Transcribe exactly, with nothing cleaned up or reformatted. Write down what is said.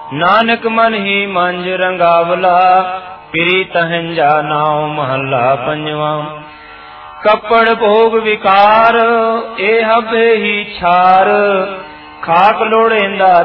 ਨਾਨਕ ਮਨ ਹੀ ਮੰਜ ਰੰਗਾਵਲਾ, ਪਿਰੀ ਤਹੰਜਾ ਨਾਉ ਮਹੱਲਾ ਪੰਜਵਾ। ਕੱਪੜ ਭੋਗ ਵਿਕਾਰ, ਇਹ ਹਬੇ ਹੀ ਛਾਰ, ਖਾਕ ਲੋੜੇਂਦਾ